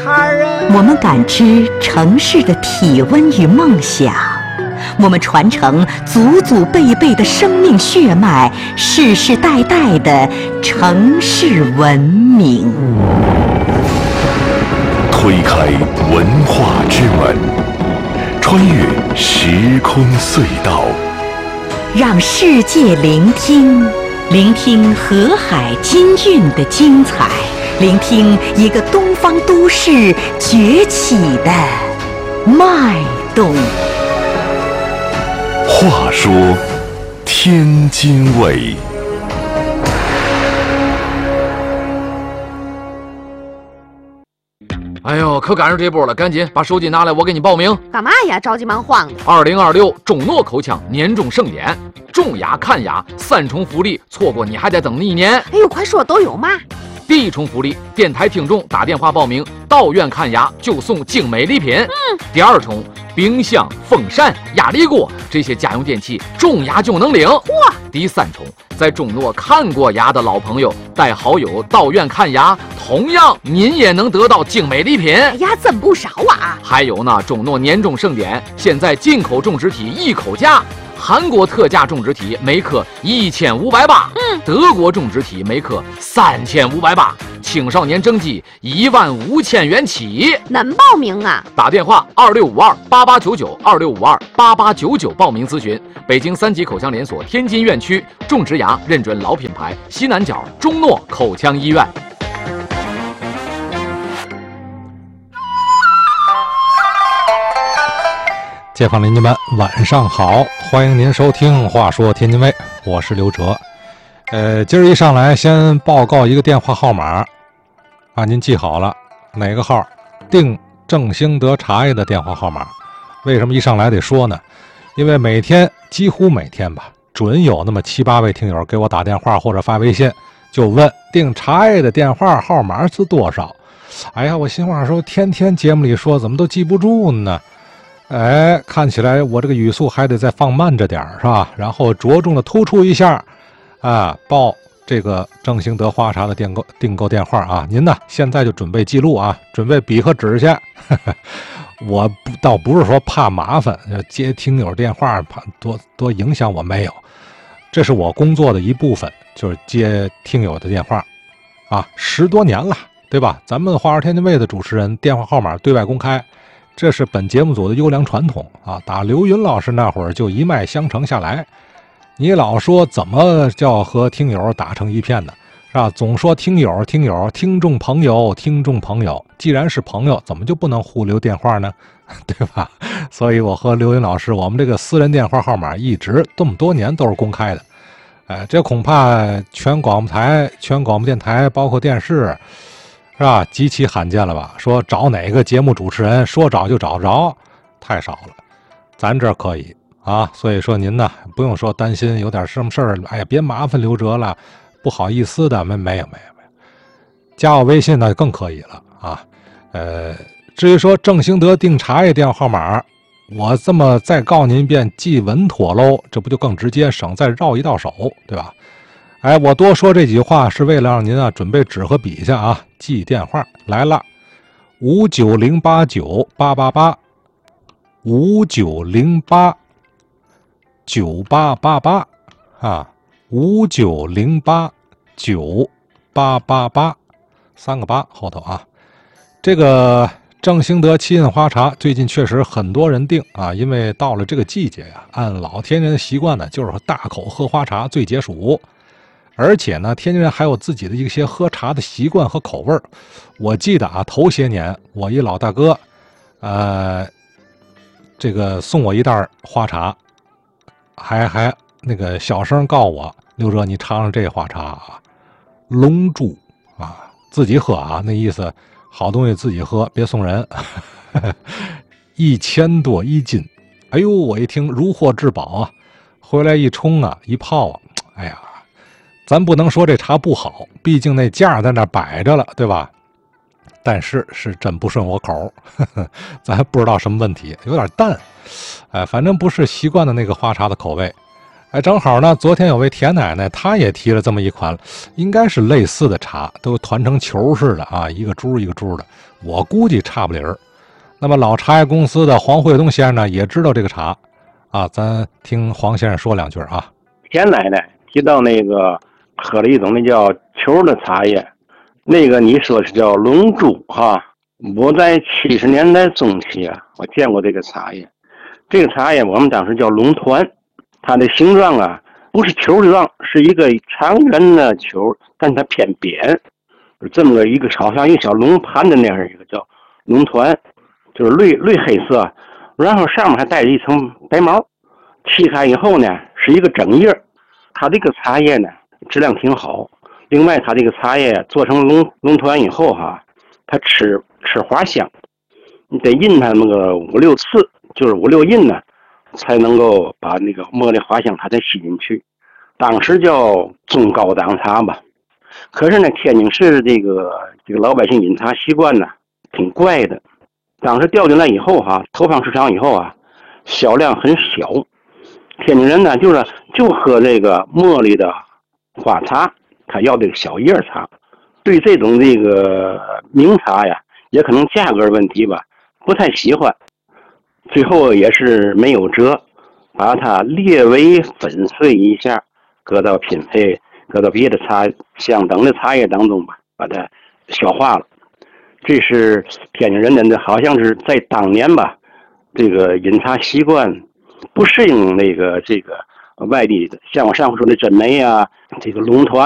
孩儿啊！ 我们感知城市的体温与梦想，我们传承祖祖辈辈的生命血脉，世世代代的城市文明。 推开文化之门，穿越时空隧道， 让世界聆听，聆听河海金韵的精彩，聆听一个东方都市崛起的脉动。 话说天津卫。 哎呦，可赶上这波了，赶紧把手机拿来，我给你报名。 干嘛呀？着急忙慌的。 2026中诺口腔年终盛典，重压看牙3重福利，错过你还得等1年。 哎呦，快说都有嘛？ 第1重福利，电台听众打电话报名到院看牙就送精美礼品。第2重，冰箱、风扇、压力锅这些家用电器中牙就能领。第3重，在中诺看过牙的老朋友带好友到院看牙，同样您也能得到精美礼品。 哎呀，真不少啊！ 还有呢，中诺年终盛典，现在进口种植体1口价，韩国特价种植体每克1580，德国种植体每克3580，青少年征集15000元起。 能报名啊？ 打电话26528899，26528899报名咨询。北京3级口腔连锁天津院区种植牙认准老品牌，西南角中诺口腔医院。 街坊邻居们晚上好，欢迎您收听话说天津卫，我是刘哲。今儿一上来先报告一个电话号码啊，您记好了，哪个号？订正兴德茶叶的电话号码。为什么一上来得说呢？因为每天几乎每天吧，准有那么7、8位听友给我打电话或者发微信，就问订茶叶的电话号码是多少。哎呀，我心话说，天天节目里说，怎么都记不住呢？哎，看起来我这个语速还得再放慢着点是吧？然后着重的突出一下啊，报这个正兴德花茶的订购电话啊。您呢现在就准备记录啊，准备笔和纸去。我倒不是说怕麻烦，接听友电话怕多影响我，没有，这是我工作的一部分，就是接听友的电话啊，10多年了，对吧？咱们话说天津卫的主持人电话号码对外公开，这是本节目组的优良传统啊！打刘云老师那会儿就一脉相承下来。你老说怎么叫和听友打成一片呢？是吧？总说听友、听众朋友，既然是朋友，怎么就不能互留电话呢？对吧？所以我和刘云老师，我们这个私人电话号码一直这么多年都是公开的。这恐怕全广播电台，包括电视，是吧？极其罕见了吧？说找哪个节目主持人，说找就找着，太少了。咱这可以啊，所以说您呢不用说担心有点什么事儿，哎呀，别麻烦刘哲了，不好意思的，没有，加我微信呢更可以了啊。至于说正兴德订茶叶电话号码，我这么再告您一遍，记稳妥喽，这不就更直接，省再绕一道手，对吧？哎，我多说这几句话是为了让您啊准备纸和笔下啊记电话来了，5908988，5908988啊，5908988，3个8后头啊。这个正兴德七印花茶最近确实很多人订啊，因为到了这个季节呀，按老天津的习惯呢，就是大口喝花茶最解暑。而且呢，天津人还有自己的一些喝茶的习惯和口味儿。我记得啊，头些年我一老大哥，这个送我一袋花茶，还那个小声告我，刘哲你尝尝这花茶啊，龙珠啊，自己喝啊，那意思好东西自己喝，别送人。1000多1斤，哎呦，我一听如获至宝啊，回来一冲啊，一泡啊，哎呀。咱不能说这茶不好，毕竟那价在那摆着了，对吧？但是真不顺我口，咱还不知道什么问题，有点淡，反正不是习惯的那个花茶的口味。 哎，正好呢，昨天有位田奶奶，她也提了这么一款，应该是类似的茶，都团成球似的啊，一个珠一个珠的，我估计差不离儿。那么老茶叶公司的黄惠东先生呢，也知道这个茶，啊，咱听黄先生说两句啊。 田奶奶提到那个喝了一种那叫球的茶叶，那个你说是叫龙珠哈。我在70年代中期啊，我见过这个茶叶。这个茶叶我们当时叫龙团，它的形状啊不是球状，是一个长圆的球，但它偏扁，这么一个好像一个小龙盘的那样一个叫龙团，就是绿黑色，然后上面还带着一层白毛，沏开以后呢是一个整叶。它这个茶叶呢质量挺好，另外它这个茶叶做成龙团以后哈，它吃花香，你得印它那个5-6次，就是5-6印呢，才能够把那个茉莉花香它再吸进去。当时叫中高档茶吧。可是呢，天津市这个老百姓饮茶习惯呢挺怪的。当时调进来以后哈，投放市场以后啊，销量很小。天津人呢就喝这个茉莉的花茶，他要这个小叶茶。对这种这个名茶呀，也可能价格问题吧，不太喜欢。最后也是没有辙，把它略微粉碎一下，搁到品配，搁到别的茶相等的茶叶当中吧，把它消化了。这是天津人的好像是在当年吧，这个饮茶习惯不适应这个外地的，像我上回说的真梅啊，这个龙团